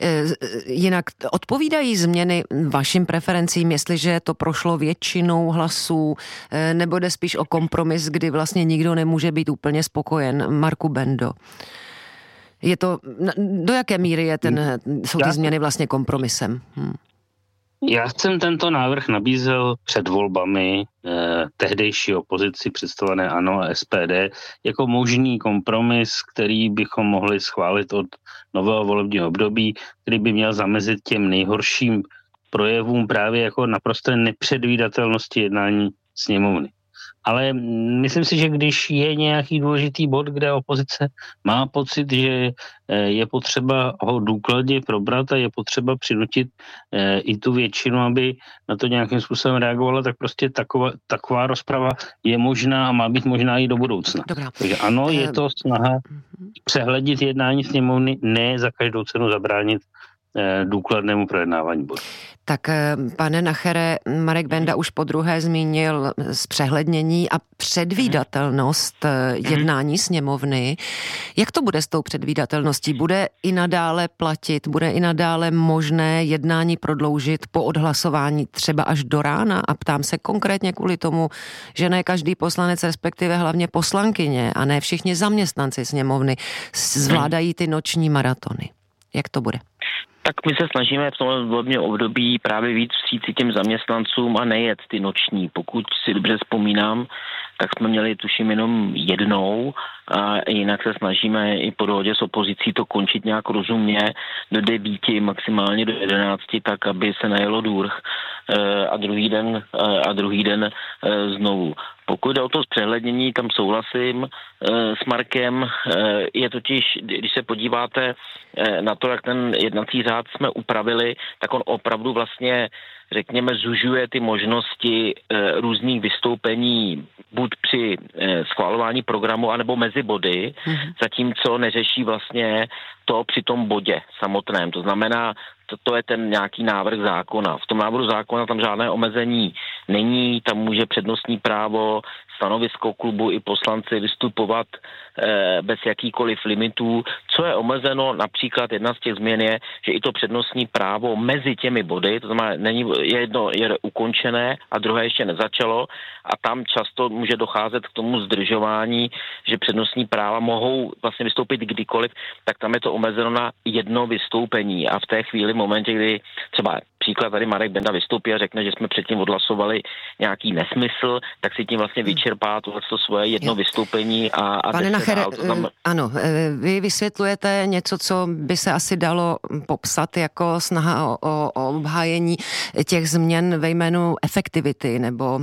Jinak odpovídají změny vašim preferencím, jestliže to prošlo většinou hlasů, nebo jde spíš o kompromis, kdy vlastně nikdo nemůže být úplně spokojen? Marku Bendo. Do jaké míry jsou ty změny vlastně kompromisem? Já jsem tento návrh nabízel před volbami tehdejší opozici představené ANO a SPD jako možný kompromis, který bychom mohli schválit od nového volebního období, který by měl zamezit těm nejhorším projevům právě jako naprosté nepředvídatelnosti jednání sněmovny. Ale myslím si, že když je nějaký důležitý bod, kde opozice má pocit, že je potřeba ho důkladně probrat a je potřeba přinutit i tu většinu, aby na to nějakým způsobem reagovala, tak prostě taková rozprava je možná a má být možná i do budoucna. Dobrá. Takže ano, je to snaha přehledit jednání sněmovny, ne za každou cenu zabránit důkladnému projednávání bodu. Tak pane Nachere, Marek Benda už podruhé zmínil zpřehlednění a předvídatelnost jednání sněmovny. Jak to bude s tou předvídatelností? Bude i nadále platit, bude i nadále možné jednání prodloužit po odhlasování třeba až do rána? A ptám se konkrétně kvůli tomu, že ne každý poslanec, respektive hlavně poslankyně a ne všichni zaměstnanci sněmovny zvládají ty noční maratony. Jak to bude? Tak my se snažíme v tomhle volebním období právě víc vstříci těm zaměstnancům a nejet ty noční. Pokud si dobře vzpomínám, tak jsme měli tuším jenom jednou a jinak se snažíme i po dohodě s opozicí to končit nějak rozumně do 9, maximálně do 11, tak aby se najelo durch a druhý den znovu. Pokud jde o to zpřehlednění, tam souhlasím s Markem, je totiž, když se podíváte na to, jak ten jednací řád jsme upravili, tak on opravdu vlastně, řekněme, zužuje ty možnosti různých vystoupení buď při schvalování programu, anebo mezi body, zatímco neřeší vlastně to při tom bodě samotném. To znamená, to je ten nějaký návrh zákona. V tom návrhu zákona tam žádné omezení není, tam může přednostní právo, stanovisko klubu i poslanci vystupovat bez jakýkoliv limitů. Co je omezeno, například jedna z těch změn je, že i to přednostní právo mezi těmi body, to znamená, jedno je ukončené a druhé ještě nezačalo a tam často může docházet k tomu zdržování, že přednostní práva mohou vlastně vystoupit kdykoliv, tak tam je to omezeno na jedno vystoupení a v té chvíli, v momentě, kdy třeba příklad tady Marek Benda vystoupí a řekne, že jsme předtím odhlasovali nějaký nesmysl, tak si tím vlastně vyčerpá to svoje jedno vystoupení a pane Nachere, ano, vy vysvětlujete něco, co by se asi dalo popsat jako snaha o obhájení těch změn ve jménu efektivity, nebo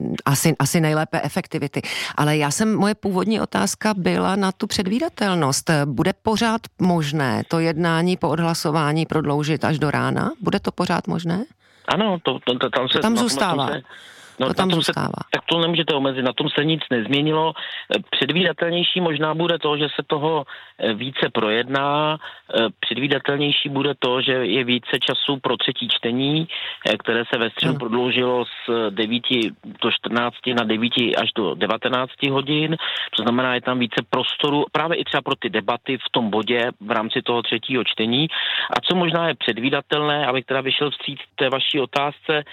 asi nejlépe efektivity. Ale moje původní otázka byla na tu předvídatelnost. Bude pořád možné to jednání po odhlasování prodloužit až do rána? Bude to pořád možné? Ano, tam zůstává. To tam zůstává. Tak to nemůžete omezit, na tom se nic nezměnilo. Předvídatelnější možná bude to, že se toho více projedná, předvídatelnější bude to, že je více času pro třetí čtení, které se ve středu prodloužilo z 9 do 14 na 9 až do 19 hodin. To znamená, je tam více prostoru právě i třeba pro ty debaty v tom bodě v rámci toho třetího čtení. A co možná je předvídatelné, abych teda vyšel vstříc té vaší otázce,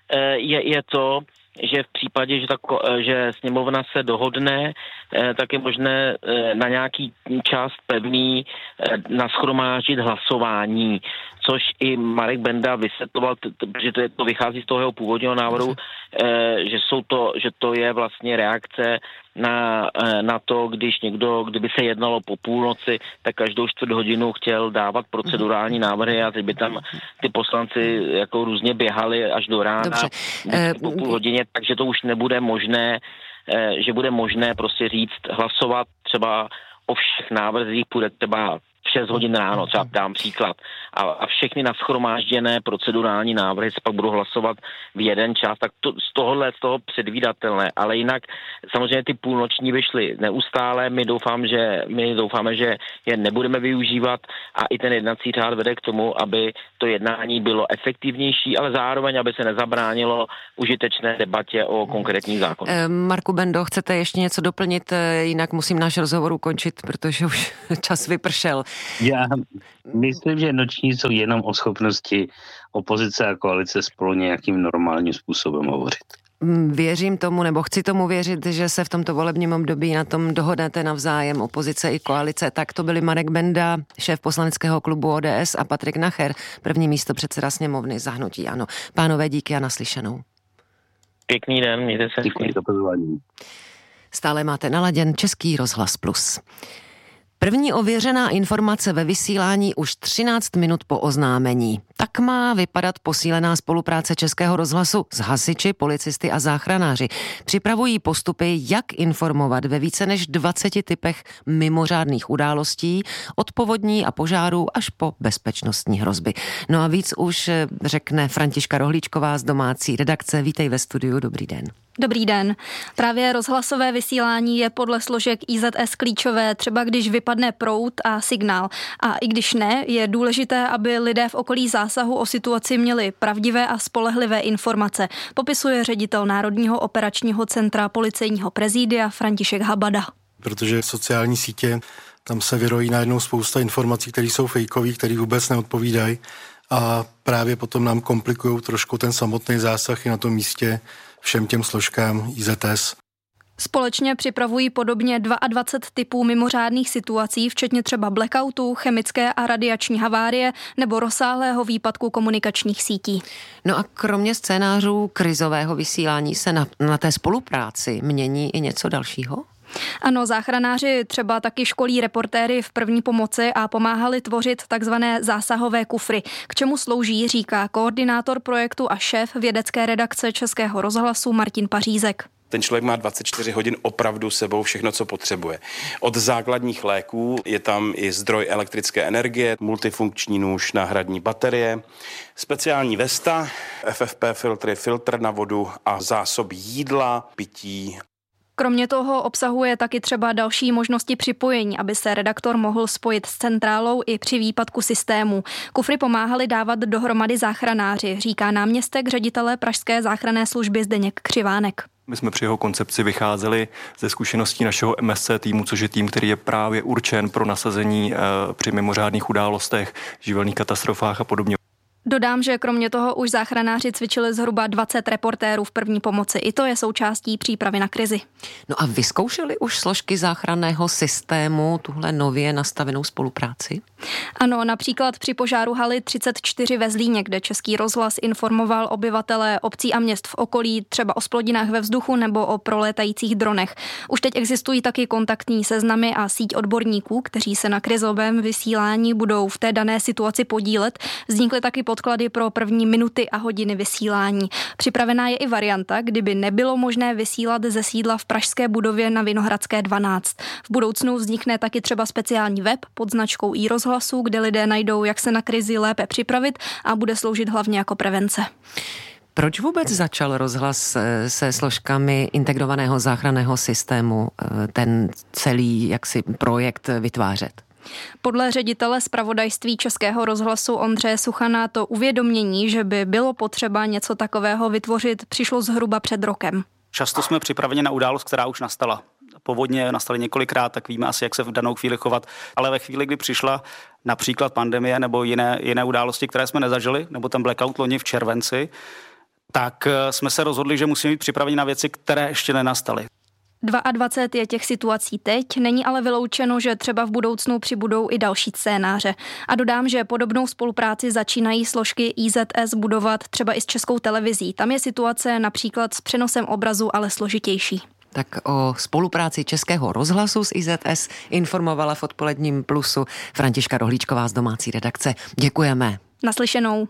je to, že v případě, že sněmovna se dohodne, tak je možné na nějaký čas pevný nashromáždit hlasování, což i Marek Benda vysvětloval, že to vychází z toho jeho původního návrhu, že to je vlastně reakce na to, když kdyby se jednalo po půlnoci, tak každou čtvrt hodinu chtěl dávat procedurální návrhy a teď by tam ty poslanci jako různě běhali až do rána po půl hodině, takže to už nebude možné, že bude možné prostě říct, hlasovat třeba o všech návrzích půjde třeba v 6 hodin ráno, třeba dám příklad. A všechny nashromážděné procedurální návrhy se pak budou hlasovat v jeden čas, tak z toho předvídatelné. Ale jinak samozřejmě ty půlnoční vyšly neustále, my doufáme, že je nebudeme využívat a i ten jednací řád vede k tomu, aby to jednání bylo efektivnější, ale zároveň, aby se nezabránilo užitečné debatě o konkrétních zákonech. Marku Bendo, chcete ještě něco doplnit? Jinak musím náš rozhovor ukončit, protože už čas vypršel. Já myslím, že noční jsou jenom o schopnosti opozice a koalice spolu nějakým normálním způsobem hovořit. Věřím tomu, nebo chci tomu věřit, že se v tomto volebním období na tom dohodnete navzájem, opozice i koalice. Tak to byli Marek Benda, šéf poslaneckého klubu ODS, a Patrik Nacher, první místopředseda sněmovny za hnutí ANO. Pánové, díky a naslyšenou. Pěkný den, mějte se. Děkuji za pozvání. Stále máte naladěn Český rozhlas Plus. První ověřená informace ve vysílání už 13 minut po oznámení. Tak má vypadat posílená spolupráce Českého rozhlasu s hasiči, policisty a záchranáři. Připravují postupy, jak informovat ve více než 20 typech mimořádných událostí, od povodní a požárů až po bezpečnostní hrozby. No a víc už řekne Františka Rohlíčková z domácí redakce. Vítej ve studiu, dobrý den. Dobrý den. Právě rozhlasové vysílání je podle složek IZS klíčové, třeba když vypadne proud a signál. A i když ne, je důležité, aby lidé v okolí zásahu o situaci měli pravdivé a spolehlivé informace, popisuje ředitel Národního operačního centra Policejního prezidia František Habada. Protože sociální sítě, tam se vyrojí najednou spousta informací, které jsou fejkové, které vůbec neodpovídají a právě potom nám komplikují trošku ten samotný zásah i na tom místě všem těm složkám IZS. Společně připravují podobně 22 typů mimořádných situací, včetně třeba blackoutu, chemické a radiační havárie nebo rozsáhlého výpadku komunikačních sítí. No a kromě scénářů krizového vysílání se na té spolupráci mění i něco dalšího? Ano, záchranáři třeba taky školí reportéry v první pomoci a pomáhali tvořit takzvané zásahové kufry. K čemu slouží, říká koordinátor projektu a šéf vědecké redakce Českého rozhlasu Martin Pařízek. Ten člověk má 24 hodin opravdu sebou všechno, co potřebuje. Od základních léků je tam i zdroj elektrické energie, multifunkční nůž, náhradní baterie, speciální vesta, FFP filtry, filtr na vodu a zásob jídla, pití. Kromě toho obsahuje taky třeba další možnosti připojení, aby se redaktor mohl spojit s centrálou i při výpadku systému. Kufry pomáhali dávat dohromady záchranáři, říká náměstek ředitele pražské záchranné služby Zdeněk Křivánek. My jsme při jeho koncepci vycházeli ze zkušeností našeho MSC týmu, což je tým, který je právě určen pro nasazení při mimořádných událostech, živelných katastrofách a podobně. Dodám, že kromě toho už záchranáři cvičili zhruba 20 reportérů v první pomoci. I to je součástí přípravy na krizi. No a vyzkoušeli už složky záchranného systému tuhle nově nastavenou spolupráci? Ano, například při požáru haly 34 ve Zlíně, kde Český rozhlas informoval obyvatele obcí a měst v okolí třeba o zplodinách ve vzduchu nebo o prolétajících dronech. Už teď existují taky kontaktní seznamy a síť odborníků, kteří se na krizovém vysílání budou v té dané situaci podílet. Vznikly taky podklady pro první minuty a hodiny vysílání. Připravená je i varianta, kdyby nebylo možné vysílat ze sídla v pražské budově na Vinohradské 12. V budoucnu vznikne taky třeba speciální web pod značkou iRozhlasu, kde lidé najdou, jak se na krizi lépe připravit a bude sloužit hlavně jako prevence. Proč vůbec začal rozhlas se složkami integrovaného záchranného systému ten celý jaksi projekt vytvářet? Podle ředitele zpravodajství Českého rozhlasu Ondřeje Suchana to uvědomění, že by bylo potřeba něco takového vytvořit, přišlo zhruba před rokem. Často jsme připraveni na událost, která už nastala. Povodně nastaly několikrát, tak víme asi, jak se v danou chvíli chovat. Ale ve chvíli, kdy přišla například pandemie nebo jiné události, které jsme nezažili, nebo ten blackout loni v červenci, tak jsme se rozhodli, že musíme být připraveni na věci, které ještě nenastaly. 22 je těch situací teď, není ale vyloučeno, že třeba v budoucnu přibudou i další scénáře. A dodám, že podobnou spolupráci začínají složky IZS budovat třeba i s Českou televizí. Tam je situace například s přenosem obrazu ale složitější. Tak o spolupráci Českého rozhlasu s IZS informovala v Odpoledním plusu Františka Rohlíčková z domácí redakce. Děkujeme. Naslyšenou.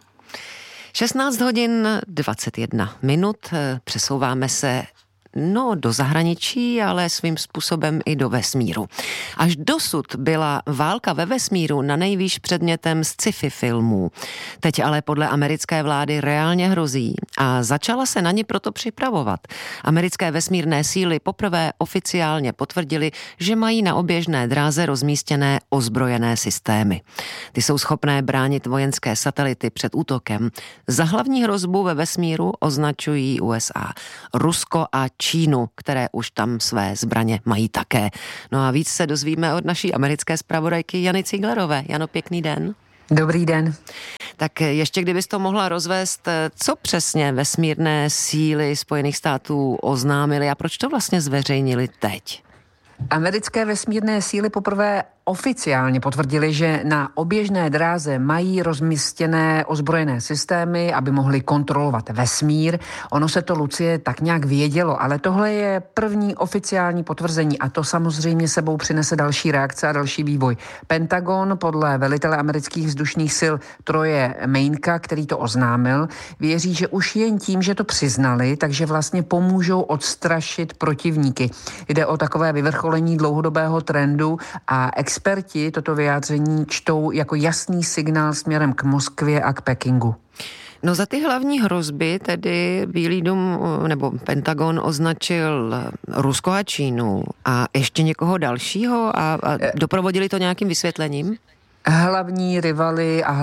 16 hodin 21 minut, přesouváme se do zahraničí, ale svým způsobem i do vesmíru. Až dosud byla válka ve vesmíru na nejvýš předmětem sci-fi filmů. Teď ale podle americké vlády reálně hrozí a začala se na ni proto připravovat. Americké vesmírné síly poprvé oficiálně potvrdily, že mají na oběžné dráze rozmístěné ozbrojené systémy. Ty jsou schopné bránit vojenské satelity před útokem. Za hlavní hrozbu ve vesmíru označují USA, Rusko a Čínu, které už tam své zbraně mají také. No a víc se dozvíme od naší americké zpravodajky Jany Ciglerové. Jano, pěkný den. Dobrý den. Tak ještě kdybys to mohla rozvést, co přesně vesmírné síly Spojených států oznámily a proč to vlastně zveřejnili teď? Americké vesmírné síly poprvé oficiálně potvrdili, že na oběžné dráze mají rozmístěné ozbrojené systémy, aby mohli kontrolovat vesmír. Ono se to, Lucie, tak nějak vědělo, ale tohle je první oficiální potvrzení a to samozřejmě sebou přinese další reakce a další vývoj. Pentagon podle velitele amerických vzdušných sil Troje Mainka, který to oznámil, věří, že už jen tím, že to přiznali, takže vlastně pomůžou odstrašit protivníky. Jde o takové vyvrcholení dlouhodobého trendu a experti toto vyjádření čtou jako jasný signál směrem k Moskvě a k Pekingu. No za ty hlavní hrozby tedy Bílý dům nebo Pentagon označil Rusko a Čínu a ještě někoho dalšího a doprovodili to nějakým vysvětlením? Hlavní rivaly a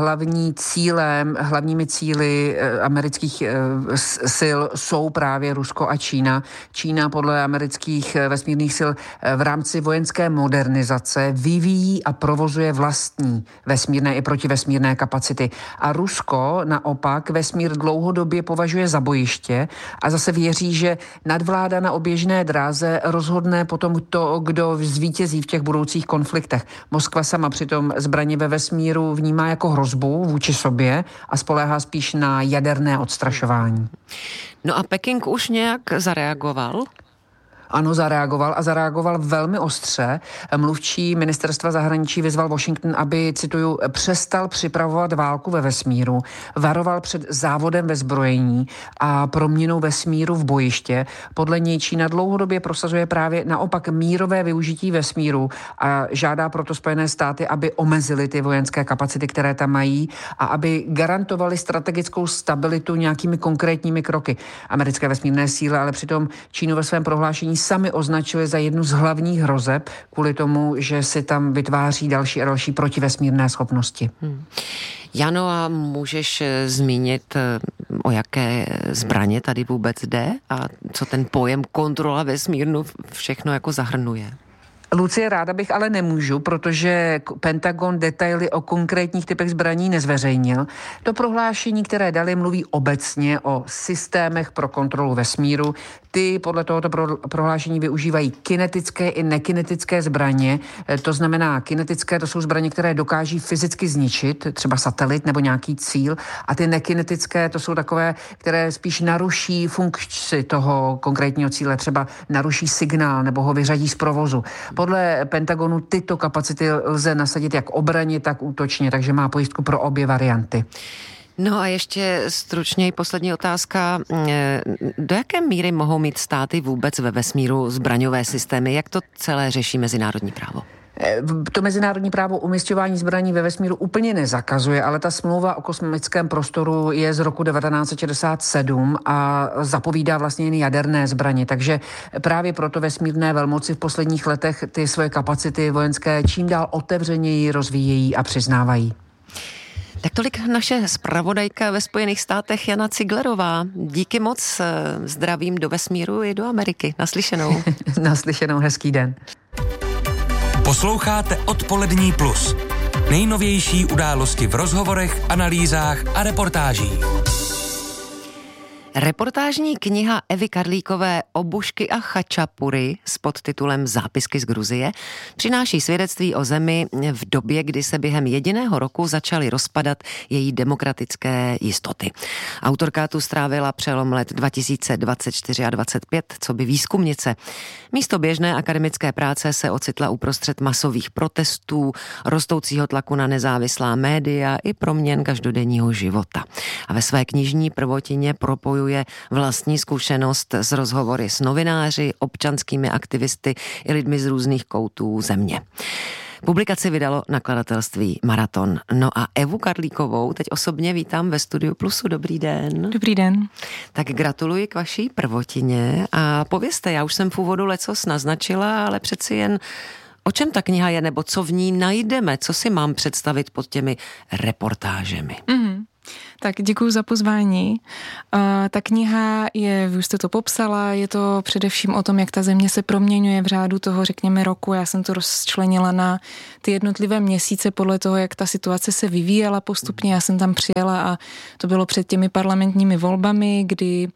hlavními cíli amerických sil jsou právě Rusko a Čína. Čína podle amerických vesmírných sil v rámci vojenské modernizace vyvíjí a provozuje vlastní vesmírné i protivesmírné kapacity. A Rusko naopak vesmír dlouhodobě považuje za bojiště a zase věří, že nadvláda na oběžné dráze rozhodne potom to, kdo zvítězí v těch budoucích konfliktech. Moskva sama přitom zbraně ve vesmíru vnímá jako hrozbu vůči sobě a spoléhá spíš na jaderné odstrašování. No a Peking už nějak zareagoval? Ano, zareagoval velmi ostře. Mluvčí ministerstva zahraničí vyzval Washington, aby, cituju, přestal připravovat válku ve vesmíru, varoval před závodem ve zbrojení a proměnou vesmíru v bojiště. Podle něj Čína dlouhodobě prosazuje právě naopak mírové využití vesmíru a žádá proto Spojené státy, aby omezily ty vojenské kapacity, které tam mají a aby garantovali strategickou stabilitu nějakými konkrétními kroky. Americké vesmírné síly ale přitom Čínu ve svém prohlášení sami označili za jednu z hlavních hrozeb kvůli tomu, že si tam vytváří další a další protivesmírné schopnosti. Jano, a můžeš zmínit, o jaké zbraně tady vůbec jde a co ten pojem kontrola vesmírnu všechno jako zahrnuje? Lucie, ráda bych, ale nemůžu, protože Pentagon detaily o konkrétních typech zbraní nezveřejnil. To prohlášení, které dali, mluví obecně o systémech pro kontrolu vesmíru. Ty podle tohoto prohlášení využívají kinetické i nekinetické zbraně. To znamená, kinetické to jsou zbraně, které dokáží fyzicky zničit, třeba satelit nebo nějaký cíl, a ty nekinetické to jsou takové, které spíš naruší funkci toho konkrétního cíle, třeba naruší signál nebo ho vyřadí z provozu. Podle Pentagonu tyto kapacity lze nasadit jak obraně, tak útočně, takže má pojistku pro obě varianty. No a ještě stručněji poslední otázka. Do jaké míry mohou mít státy vůbec ve vesmíru zbraňové systémy? Jak to celé řeší mezinárodní právo? To mezinárodní právo umisťování zbraní ve vesmíru úplně nezakazuje, ale ta smlouva o kosmickém prostoru je z roku 1967 a zapovídá vlastně jen jaderné zbraně. Takže právě proto vesmírné velmoci v posledních letech ty svoje kapacity vojenské čím dál otevřeněji rozvíjejí a přiznávají. Tak tolik naše zpravodajka ve Spojených státech Jana Ciglerová. Díky moc, zdravím do vesmíru i do Ameriky. Naslyšenou. Naslyšenou, hezký den. Posloucháte Odpolední plus. Nejnovější události v rozhovorech, analýzách a reportážích. Reportážní kniha Evy Karlíkové Obušky a chačapury s podtitulem Zápisky z Gruzie přináší svědectví o zemi v době, kdy se během jediného roku začaly rozpadat její demokratické jistoty. Autorka tu strávila přelom let 2024 a 2025 coby výzkumnice. Místo běžné akademické práce se ocitla uprostřed masových protestů, rostoucího tlaku na nezávislá média i proměn každodenního života. A ve své knižní prvotině propojuje vlastní zkušenost z rozhovory s novináři, občanskými aktivisty i lidmi z různých koutů země. Publikaci vydalo nakladatelství Maraton. No a Evu Karlíkovou teď osobně vítám ve Studiu Plusu. Dobrý den. Dobrý den. Tak gratuluji k vaší prvotině a povězte, já už jsem v úvodu lecos naznačila, ale přeci jen o čem ta kniha je, nebo co v ní najdeme, co si mám představit pod těmi reportážemi? Ta Tak děkuji za pozvání. Ta kniha je, vy už jste to popsala, je to především o tom, jak ta země se proměňuje v řádu toho, řekněme, roku. Já jsem to rozčlenila na ty jednotlivé měsíce podle toho, jak ta situace se vyvíjela postupně. Já jsem tam přijela a to bylo před těmi parlamentními volbami, kdy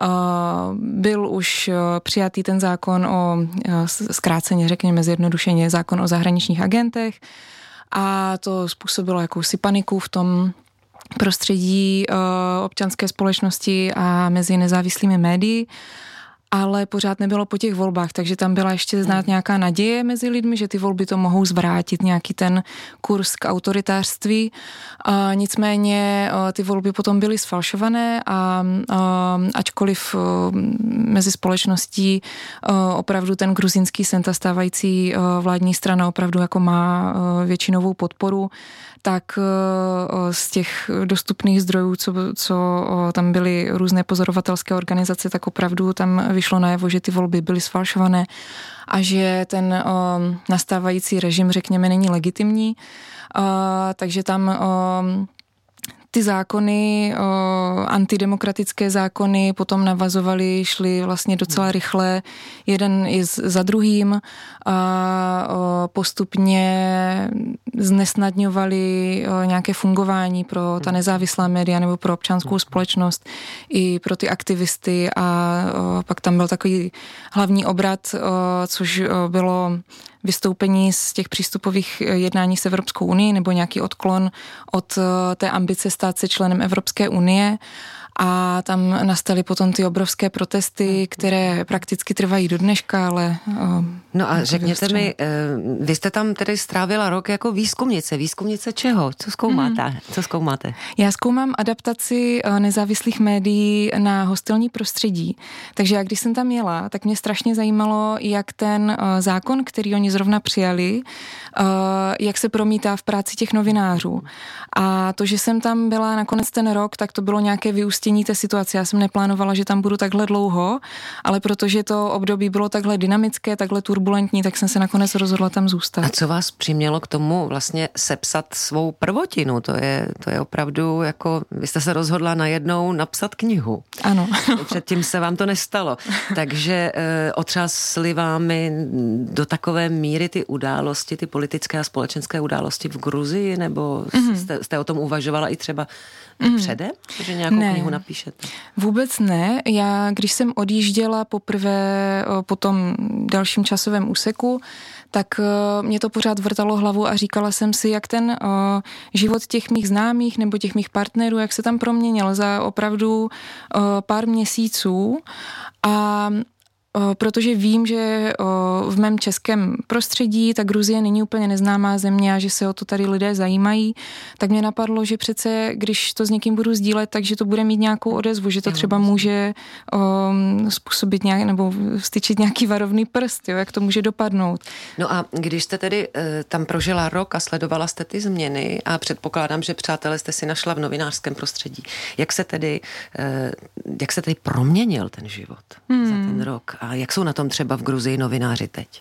byl už přijatý ten zákon o, zkráceně řekněme zjednodušeně, zákon o zahraničních agentech a to způsobilo jakousi paniku v tom prostředí občanské společnosti a mezi nezávislými médii, ale pořád nebylo po těch volbách, takže tam byla ještě znát nějaká naděje mezi lidmi, že ty volby to mohou zvrátit, nějaký ten kurz k autoritářství. Nicméně ty volby potom byly sfalšované a ačkoliv mezi společností opravdu ten gruzínský Senta, stávající vládní strana, opravdu jako má většinovou podporu, tak z těch dostupných zdrojů, co tam byly různé pozorovatelské organizace, tak opravdu tam vyšlo najevo, že ty volby byly sfalšované a že ten nastávající režim, řekněme, není legitimní. Takže tam ty zákony, antidemokratické zákony potom navazovaly, šly vlastně docela rychle, jeden i za druhým a postupně znesnadňovaly nějaké fungování pro ta nezávislá média nebo pro občanskou společnost i pro ty aktivisty a pak tam byl takový hlavní obrat, což bylo vystoupení z těch přístupových jednání s Evropskou unii nebo nějaký odklon od té ambice stát se členem Evropské unie a tam nastaly potom ty obrovské protesty, které prakticky trvají do dneška, ale... No a řekněte mi, vy jste tam tedy strávila rok jako výzkumnice. Výzkumnice čeho? Co zkoumáte? Co zkoumáte? Já zkoumám adaptaci nezávislých médií na hostilní prostředí. Takže já, když jsem tam jela, tak mě strašně zajímalo, jak ten zákon, který oni zrovna přijali, jak se promítá v práci těch novinářů. A to, že jsem tam byla nakonec ten rok, tak to bylo nějaké vyústění té situace. Já jsem neplánovala, že tam budu takhle dlouho, ale protože to období bylo takhle dynamické, takhle turbulentní, tak jsem se nakonec rozhodla tam zůstat. A co vás přimělo k tomu vlastně sepsat svou prvotinu? To je opravdu jako, vy jste se rozhodla najednou napsat knihu. Ano. Předtím se vám to nestalo. Takže otřásly vámi do takové míry ty události, ty politické a společenské události v Gruzii, nebo jste o tom uvažovala i třeba předem, že nějakou knihu napíšete? Vůbec ne. Já, když jsem odjížděla poprvé po tom dalším časovém úseku, tak mě to pořád vrtalo hlavu a říkala jsem si, jak ten život těch mých známých nebo těch mých partnerů, jak se tam proměnil za opravdu pár měsíců a protože vím, že v mém českém prostředí ta Gruzie není úplně neznámá země a že se o to tady lidé zajímají, tak mě napadlo, že přece, když to s někým budu sdílet, takže to bude mít nějakou odezvu, že to třeba může způsobit nějak, nebo styčit nějaký varovný prst, jo, jak to může dopadnout. No a když jste tedy tam prožila rok a sledovala jste ty změny a předpokládám, že přátelé jste si našla v novinářském prostředí, jak se tedy proměnil ten život za ten rok? A jak jsou na tom třeba v Gruzii novináři teď?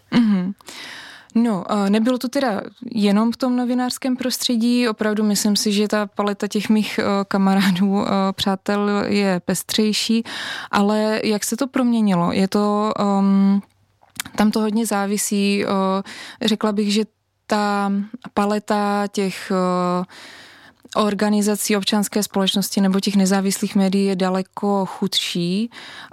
No, nebylo to teda jenom v tom novinářském prostředí, opravdu myslím si, že ta paleta těch mých kamarádů, přátel je pestřejší, ale jak se to proměnilo? Je to, tam to hodně závisí, řekla bych, že ta paleta těch organizací občanské společnosti nebo těch nezávislých médií je daleko chudší.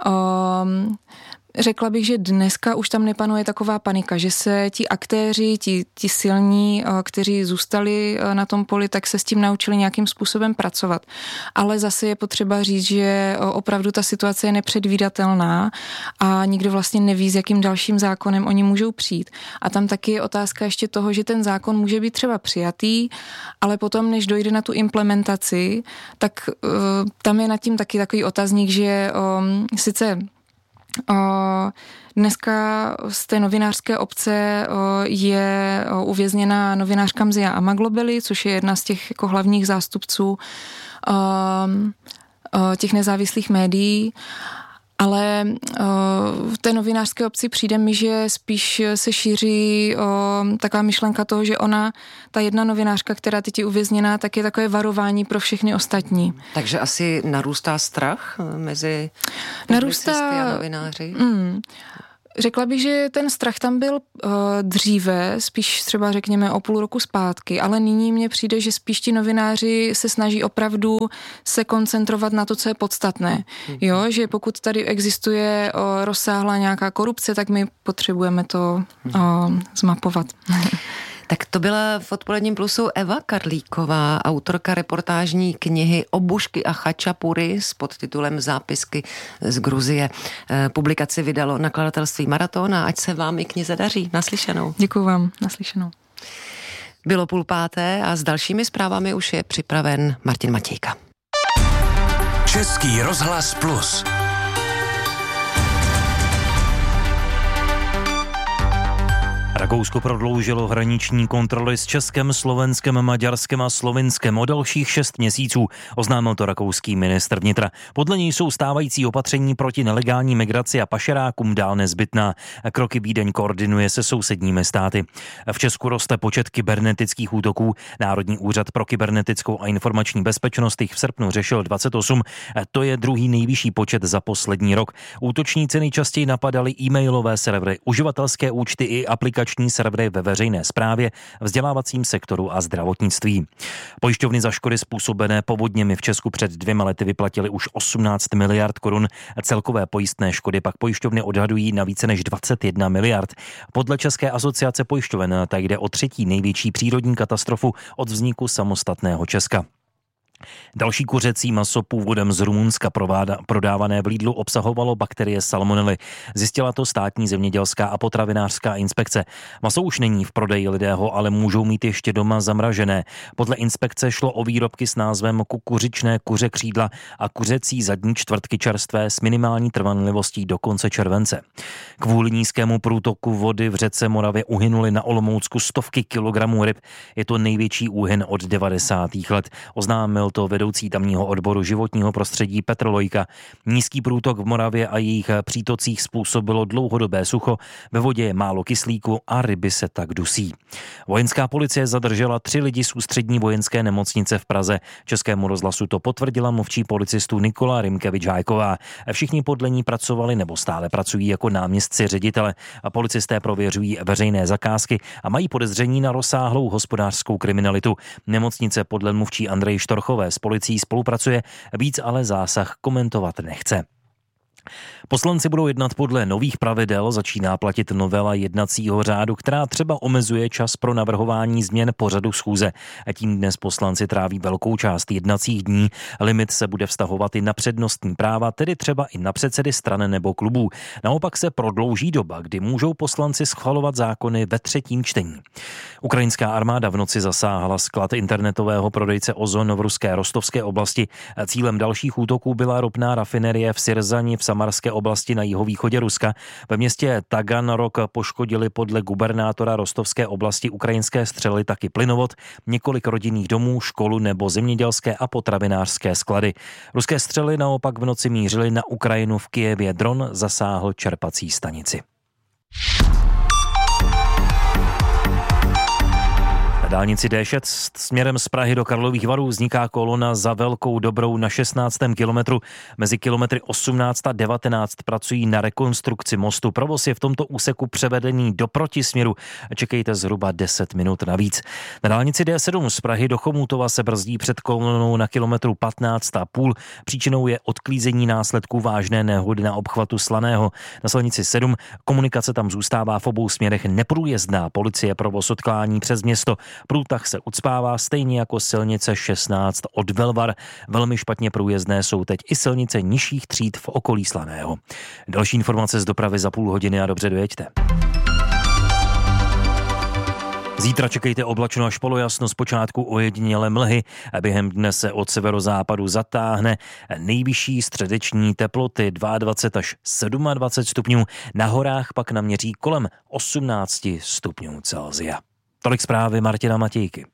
Řekla bych, že dneska už tam nepanuje taková panika, že se ti aktéři, ti silní, kteří zůstali na tom poli, tak se s tím naučili nějakým způsobem pracovat. Ale zase je potřeba říct, že opravdu ta situace je nepředvídatelná a nikdo vlastně neví, s jakým dalším zákonem oni můžou přijít. A tam taky je otázka ještě toho, že ten zákon může být třeba přijatý, ale potom, než dojde na tu implementaci, tak tam je nad tím taky takový otazník, že sice dneska z té novinářské obce je uvězněna novinářka Mzia Amaglobeli, což je jedna z těch jako hlavních zástupců těch nezávislých médií. Ale v té novinářské obci přijde mi, že spíš se šíří taková myšlenka toho, že ona, ta jedna novinářka, která teď je uvězněná, tak je takové varování pro všechny ostatní. Takže asi narůstá strach mezi publicisty a novináři? Řekla bych, že ten strach tam byl dříve, spíš třeba řekněme o půl roku zpátky, ale nyní mně přijde, že spíš ti novináři se snaží opravdu se koncentrovat na to, co je podstatné. Jo, že pokud tady existuje rozsáhlá nějaká korupce, tak my potřebujeme to zmapovat. Tak to byla v Odpoledním plusu Eva Karlíková, autorka reportážní knihy Obušky a chačapury s podtitulem Zápisky z Gruzie. Publikaci vydalo nakladatelství Maraton a ať se vám i knize daří. Naslyšenou. Děkuju vám. Naslyšenou. Bylo 5:30 a s dalšími zprávami už je připraven Martin Matějka. Český rozhlas Plus. Rakousko prodloužilo hraniční kontroly s Českem, Slovenskem, Maďarskem a Slovinskem o dalších 6 měsíců, oznámil to rakouský ministr vnitra. Podle něj jsou stávající opatření proti nelegální migraci a pašerákům dál nezbytná. Kroky Vídeň koordinuje se sousedními státy. V Česku roste počet kybernetických útoků. Národní úřad pro kybernetickou a informační bezpečnost jich v srpnu řešil 28. To je druhý nejvyšší počet za poslední rok. Útočníci nejčastěji napadali e-mailové servery, uživatelské účty i aplikační servery ve veřejné správě, vzdělávacím sektoru a zdravotnictví. Pojišťovny za škody způsobené povodněmi v Česku před 2 lety vyplatily už 18 miliard korun. Celkové pojistné škody pak pojišťovny odhadují na více než 21 miliard. Podle České asociace pojišťoven tak jde o 3. největší přírodní katastrofu od vzniku samostatného Česka. Další kuřecí maso původem z Rumunska prodávané v Lidlu obsahovalo bakterie salmonely. Zjistila to státní zemědělská a potravinářská inspekce. Maso už není v prodeji, lidé ho ale můžou mít ještě doma zamražené. Podle inspekce šlo o výrobky s názvem kukuřičné kuře křídla a kuřecí zadní čtvrtky čerstvé s minimální trvanlivostí do konce července. Kvůli nízkému průtoku vody v řece Moravě uhynuly na Olomoucku stovky kilogramů ryb. Je to největší úhyn od 90. let. Oznámil to vedoucí tamního odboru životního prostředí Petr Lojka. Nízký průtok v Moravě a jejich přítocích způsobilo dlouhodobé sucho, ve vodě je málo kyslíku a ryby se tak dusí. Vojenská policie zadržela 3 lidi z ústřední vojenské nemocnice v Praze. Českému rozhlasu to potvrdila mluvčí policistů Nikola Rimkevič-Hájková. Všichni podle ní pracovali nebo stále pracují jako náměstci ředitele. Policisté prověřují veřejné zakázky a mají podezření na rozsáhlou hospodářskou kriminalitu. Nemocnice podle mluvčí Andrej Štorchové s policií spolupracuje, víc ale zásah komentovat nechce. Poslanci budou jednat podle nových pravidel, začíná platit novela jednacího řádu, která třeba omezuje čas pro navrhování změn pořadu schůze. Tím dnes poslanci tráví velkou část jednacích dní. Limit se bude vztahovat i na přednostní práva, tedy třeba i na předsedy stran nebo klubů. Naopak se prodlouží doba, kdy můžou poslanci schvalovat zákony ve 3. čtení. Ukrajinská armáda v noci zasáhla sklad internetového prodejce Ozon v ruské Rostovské oblasti. Cílem dalších útoků byla ropná rafinerie v Syrzani v Samarské oblasti na jihovýchodě Ruska. Ve městě Taganrog poškodili podle gubernátora Rostovské oblasti ukrajinské střely taky plynovod, několik rodinných domů, školu nebo zemědělské a potravinářské sklady. Ruské střely naopak v noci mířily na Ukrajinu. V Kyjevě dron zasáhl čerpací stanici. Na dálnici D6 směrem z Prahy do Karlových Varů vzniká kolona za Velkou Dobrou na 16. kilometru. Mezi kilometry 18 a 19 pracují na rekonstrukci mostu. Provoz je v tomto úseku převedený do protisměru. Čekejte zhruba 10 minut navíc. Na dálnici D7 z Prahy do Chomutova se brzdí před kolonou na kilometru 15,5. Příčinou je odklízení následků vážné nehody na obchvatu Slaného. Na silnici 7 komunikace tam zůstává v obou směrech neprůjezdná. Policie provoz odklání přes město. Průtah se ucpává stejně jako silnice 16 od Velvar. Velmi špatně průjezdné jsou teď i silnice nižších tříd v okolí Slaného. Další informace z dopravy za půl hodiny a dobře dojeďte. Zítra čekejte oblačno až polojasno, zpočátku ojedinělé mlhy. Během dne se od severozápadu zatáhne. Nejvyšší středeční teploty 22 až 27 stupňů. Na horách pak naměří kolem 18 stupňů Celsia. Tolik zprávy Martina Matějky.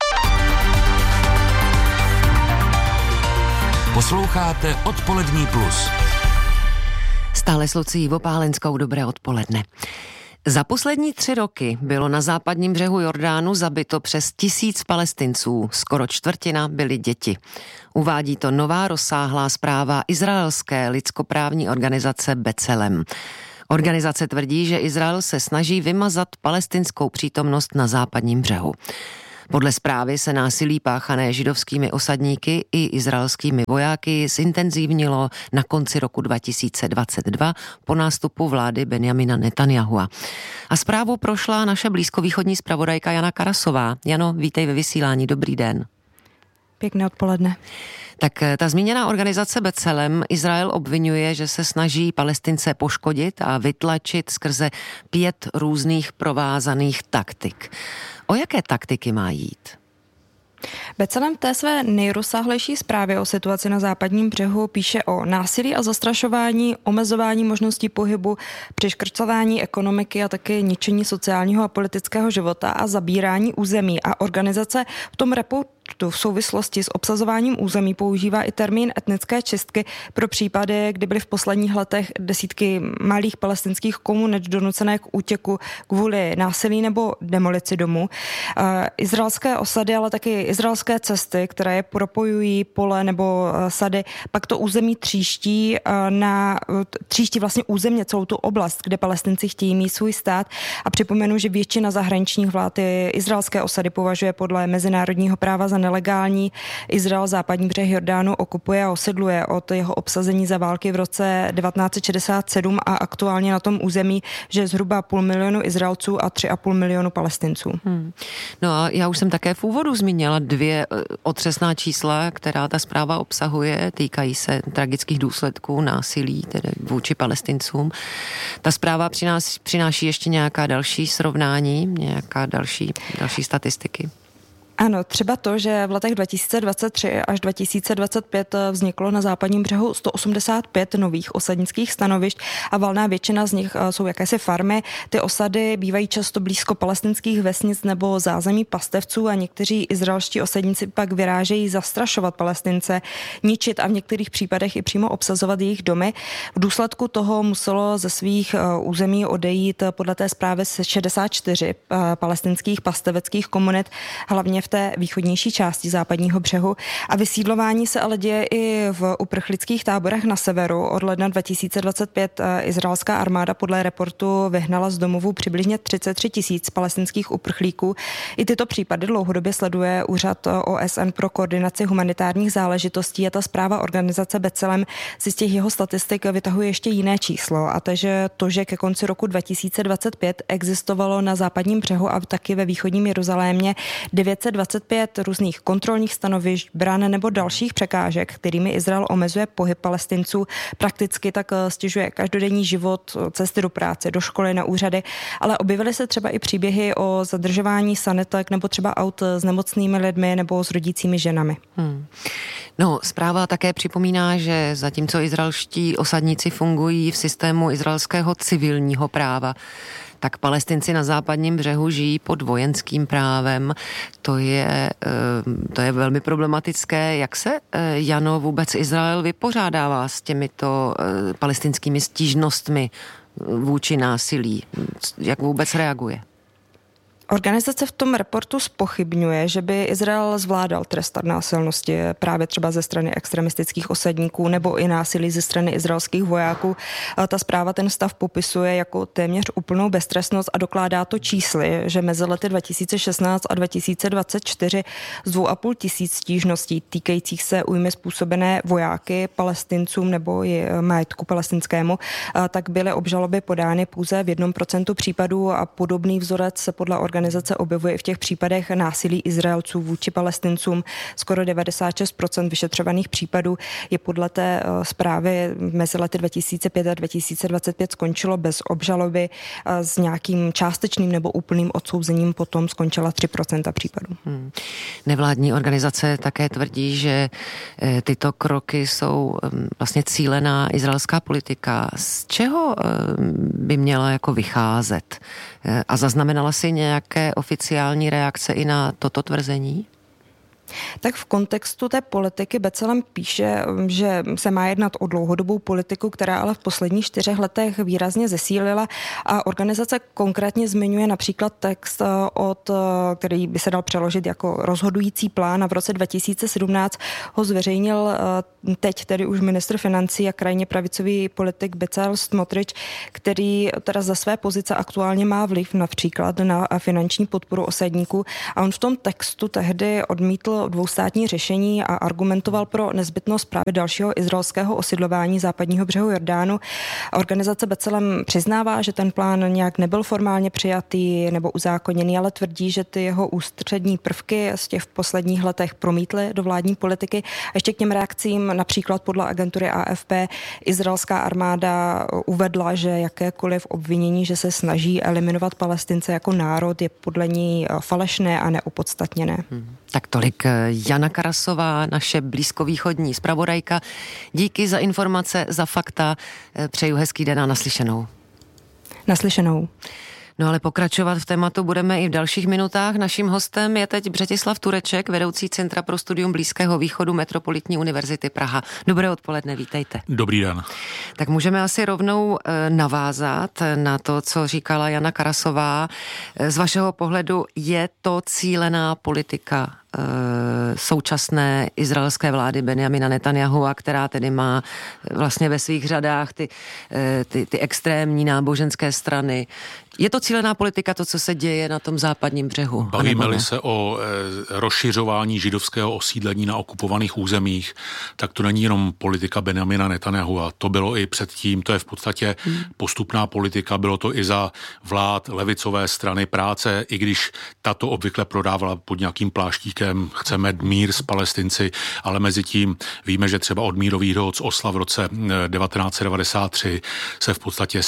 Posloucháte Odpolední plus. Stále s Lucií Vopálenskou, dobré odpoledne. Za poslední 3 roky bylo na západním břehu Jordánu zabito přes 1000 Palestinců, skoro čtvrtina byly děti. Uvádí to nová rozsáhlá zpráva izraelské lidskoprávní organizace B'Tselem. Organizace tvrdí, že Izrael se snaží vymazat palestinskou přítomnost na západním břehu. Podle zprávy se násilí páchané židovskými osadníky i izraelskými vojáky zintenzívnilo na konci roku 2022 po nástupu vlády Benjamina Netanyahua. A zprávu prošla naše blízkovýchodní zpravodajka Jana Karasová. Jano, vítej ve vysílání, dobrý den. Pěkné odpoledne. Tak ta zmíněná organizace B'Tselem Izrael obvinuje, že se snaží Palestince poškodit a vytlačit skrze 5 různých provázaných taktik. O jaké taktiky má jít? B'Tselem v té své nejrozsáhlejší zprávě o situaci na západním břehu píše o násilí a zastrašování, omezování možností pohybu, přeškrcování ekonomiky a také ničení sociálního a politického života a zabírání území. A organizace v tom reportu v souvislosti s obsazováním území používá i termín etnické čistky pro případy, kdy byly v posledních letech desítky malých palestinských komunit donucené k útěku kvůli násilí nebo demolici domů. Izraelské osady, ale taky izraelské cesty, které je propojují pole nebo sady, pak to území tříští vlastně územně celou tu oblast, kde Palestinci chtějí mít svůj stát. A připomenu, že většina zahraničních vlád izraelské osady považuje podle mezinárodního práva za nelegální. Izrael západní břeh Jordánu okupuje a osidluje od jeho obsazení za války v roce 1967 a aktuálně na tom území, že je zhruba 500 000 Izraelců a 3,5 milionu Palestinců. No a já už jsem také v úvodu zmínila 2 otřesná čísla, která ta zpráva obsahuje, týkají se tragických důsledků násilí, tedy vůči Palestincům. Ta zpráva přináší ještě nějaká další srovnání, nějaká další statistiky. Ano, třeba to, že v letech 2023 až 2025 vzniklo na západním břehu 185 nových osadnických stanovišť a valná většina z nich jsou jakési farmy. Ty osady bývají často blízko palestinských vesnic nebo zázemí pastevců a někteří izraelští osadníci pak vyrážejí zastrašovat Palestince, ničit a v některých případech i přímo obsazovat jejich domy. V důsledku toho muselo ze svých území odejít podle té zprávy 64 palestinských pasteveckých komunit, hlavně v té východnější části západního břehu. A vysídlování se ale děje i v uprchlických táborech na severu. Od ledna 2025 izraelská armáda podle reportu vyhnala z domovů přibližně 33 000 palestinských uprchlíků. I tyto případy dlouhodobě sleduje Úřad OSN pro koordinaci humanitárních záležitostí a ta zpráva organizace B'Tselem si z těch jeho statistik vytahuje ještě jiné číslo. A to, že ke konci roku 2025 existovalo na západním břehu a taky ve východním Jeruzalémě 925 různých kontrolních stanovišť, bran nebo dalších překážek, kterými Izrael omezuje pohyb Palestinců, prakticky tak stěžuje každodenní život, cesty do práce, do školy, na úřady, ale objevily se třeba i příběhy o zadržování sanitek nebo třeba aut s nemocnými lidmi nebo s rodícími ženami. No, zpráva také připomíná, že zatímco izraelští osadníci fungují v systému izraelského civilního práva, tak Palestinci na západním břehu žijí pod vojenským právem. To je velmi problematické. Jak se, Jano, vůbec Izrael vypořádává s těmito palestinskými stížnostmi vůči násilí? Jak vůbec reaguje? Organizace v tom reportu zpochybňuje, že by Izrael zvládal trestat násilnosti právě třeba ze strany extremistických osadníků nebo i násilí ze strany izraelských vojáků. Ta zpráva ten stav popisuje jako téměř úplnou beztrestnost a dokládá to čísly, že mezi lety 2016 a 2024 z 2,5 tisíc stížností týkajících se újmy způsobené vojáky, Palestincům nebo i majetku palestinskému, tak byly obžaloby podány pouze v 1% případů a podobný vzorec se podle organizace objevuje i v těch případech násilí Izraelců vůči Palestincům. Skoro 96% vyšetřovaných případů je podle té zprávy mezi lety 2005 a 2025 skončilo bez obžaloby, s nějakým částečným nebo úplným odsouzením potom skončila 3% případů. Nevládní organizace také tvrdí, že tyto kroky jsou vlastně cílená izraelská politika. Z čeho by měla jako vycházet? A zaznamenala si nějaké oficiální reakce i na toto tvrzení? Tak v kontextu té politiky B'Tselem píše, že se má jednat o dlouhodobou politiku, která ale v posledních 4 letech výrazně zesílila a organizace konkrétně zmiňuje například text, který by se dal přeložit jako rozhodující plán, a v roce 2017 ho zveřejnil teď tedy už ministr financí a krajně pravicový politik Bezalel Smotrich, který teda za své pozice aktuálně má vliv například na finanční podporu osadníků, a on v tom textu tehdy odmítl dvoustátní řešení a argumentoval pro nezbytnost právě dalšího izraelského osidlování západního břehu Jordánu. Organizace B'Tselem přiznává, že ten plán nějak nebyl formálně přijatý nebo uzákoněný, ale tvrdí, že ty jeho ústřední prvky z těch v posledních letech promítly do vládní politiky. A ještě k těm reakcím, například podle agentury AFP, izraelská armáda uvedla, že jakékoliv obvinění, že se snaží eliminovat Palestince jako národ, je podle ní falešné a neopodstatněné. Tak tolik Jana Karasová, naše blízkovýchodní zpravodajka. Díky za informace, za fakta. Přeju hezký den a naslyšenou. Naslyšenou. No ale pokračovat v tématu budeme i v dalších minutách. Naším hostem je teď Břetislav Tureček, vedoucí Centra pro studium Blízkého východu Metropolitní univerzity Praha. Dobré odpoledne, vítejte. Dobrý den. Tak můžeme asi rovnou navázat na to, co říkala Jana Karasová. Z vašeho pohledu je to cílená politika současné izraelské vlády Benjamina Netanyahua, která tedy má vlastně ve svých řadách ty extrémní náboženské strany. Je to cílená politika, to, co se děje na tom západním břehu? Bavíme-li se o rozšiřování židovského osídlení na okupovaných územích, tak to není jenom politika Benjamina Netanyahua. To bylo i předtím, to je v podstatě postupná politika, bylo to i za vlád levicové strany práce, i když tato obvykle prodávala pod nějakým pláštíkem chceme mír s Palestinci, ale mezi tím víme, že třeba od mírových dohod z Osla v roce 1993 se v podstatě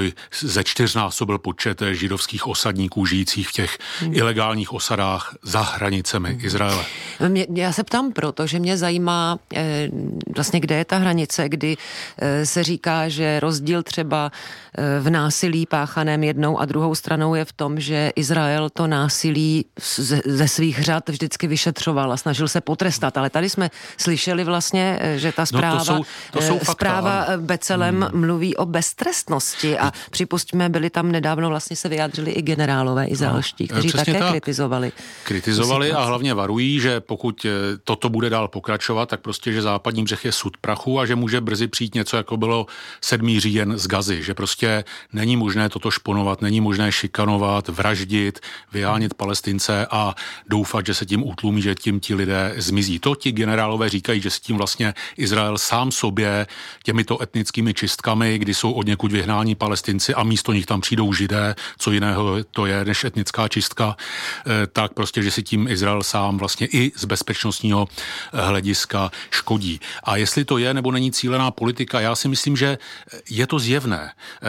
ze 4násobil počet židovských osadníků žijících v těch ilegálních osadách za hranicemi Izraele. Já se ptám proto, že mě zajímá vlastně, kde je ta hranice, kdy se říká, že rozdíl třeba v násilí páchaném jednou a druhou stranou je v tom, že Izrael to násilí ze svých řad vždycky vyšetřoval a snažil se potrestat. Ale tady jsme slyšeli vlastně, že ta zpráva, zpráva B'Tselem mluví o beztrestnosti a připustíme, byli tam nedávno vlastně se vyjádřili i generálové izraelští, kteří také kritizovali a hlavně varují, že pokud toto bude dál pokračovat, tak prostě, že západní břeh je sud prachu a že může brzy přijít něco, jako bylo 7. říjen z Gazy, že prostě není možné toto šponovat, není možné šikanovat, vraždit, vyhánět Palestince a doufat, že se tím utlumí, že tím ti lidé zmizí. To ti generálové říkají, že s tím vlastně Izrael sám sobě těmito etnickými čistkami, kdy jsou od někud vyhnáni Palestinci a místo nich tam přijdou Židé, co jiného to je než etnická čistka, tak prostě, že si tím Izrael sám vlastně i z bezpečnostního hlediska škodí. A jestli to je nebo není cílená politika, já si myslím, že je to zjevné.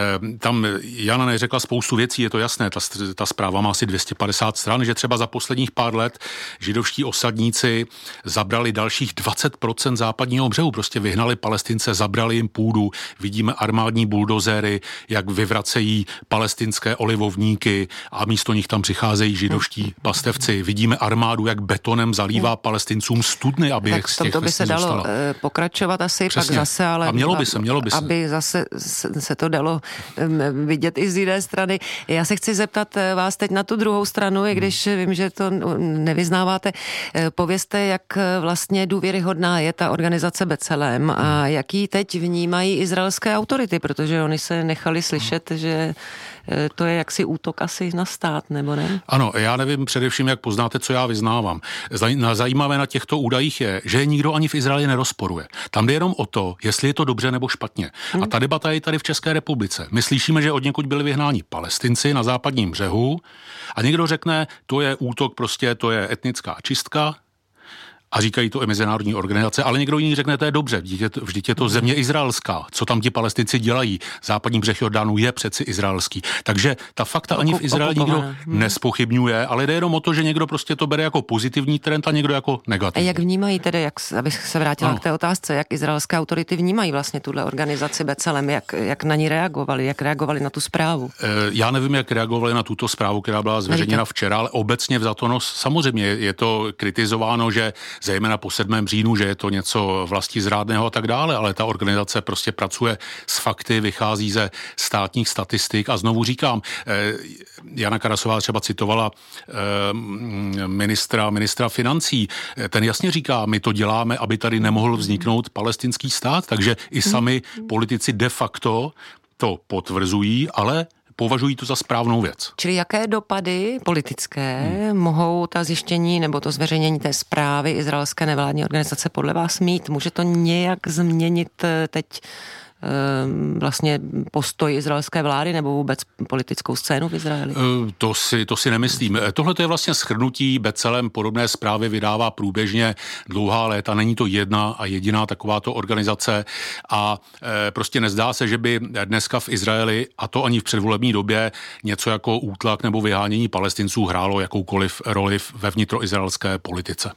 Tam Jana neřekla spoustu věcí, je to jasné, ta zpráva má asi 250 stran, že třeba za posledních pár let židovští osadníci zabrali dalších 20% západního břehu, prostě vyhnali Palestince, zabrali jim půdu, vidíme armádní buldozéry, jak vyvracejí palestinské olivovníky a místo nich tam přicházejí židovští pastevci. Vidíme armádu, jak betonem zalívá Palestincům studny, aby tak z těch to by se dalo pokračovat asi přesně. Pak zase, ale a mělo by se. Aby zase se to dalo vidět i z jiné strany. Já se chci zeptat vás teď na tu druhou stranu, i když vím, že to nevyznáváte. Povězte, jak vlastně důvěryhodná je ta organizace B'Tselem a jaký teď vnímají izraelské autority, protože oni se nechali slyšet, že to je jaksi útok asi na stát, nebo ne? Ano, já nevím především, jak poznáte, co já vyznávám. Zajímavé na těchto údajích je, že je nikdo ani v Izraeli nerozporuje. Tam jde jenom o to, jestli je to dobře nebo špatně. A ta debata je tady v České republice. My slyšíme, že od někud byli vyhnáni Palestinci na západním břehu a někdo řekne, to je útok, prostě to je etnická čistka. a říkají to i mezinárodní organizace, ale někdo jiný řekne, to je dobře, vždyť je to země izraelská, co tam ti Palestinci dělají, západní břeh Jordánu je přeci izraelský. Takže ta fakta ani v Izraeli nikdo nespochybňuje, ale jde jenom o to, že někdo prostě to bere jako pozitivní trend a někdo jako negativní. A jak vnímají tedy, abych se vrátila k té otázce, jak izraelské autority vnímají vlastně tuhle organizaci B'Tselem, jak na ní reagovali, jak reagovali na tu zprávu? Já nevím, jak reagovali na tuto zprávu, která byla zveřejněna včera, ale obecně vzato, samozřejmě je to kritizováno, že zejména po 7. říjnu, že je to něco vlastizrádného a tak dále, ale ta organizace prostě pracuje s fakty, vychází ze státních statistik a znovu říkám, Jana Karasová třeba citovala ministra financí, ten jasně říká, my to děláme, aby tady nemohl vzniknout palestinský stát, takže i sami politici de facto to potvrzují, ale považují to za správnou věc. Čili jaké dopady politické mohou ta zjištění nebo to zveřejnění té zprávy izraelské nevládní organizace podle vás mít? Může to nějak změnit teď vlastně postoj izraelské vlády nebo vůbec politickou scénu v Izraeli? To si nemyslím. Tohle je vlastně shrnutí. B'Tselem podobné zprávy vydává průběžně dlouhá léta. Není to jedna a jediná takováto organizace a prostě nezdá se, že by dneska v Izraeli, a to ani v předvolební době, něco jako útlak nebo vyhánění Palestinců hrálo jakoukoliv roli ve vnitroizraelské politice.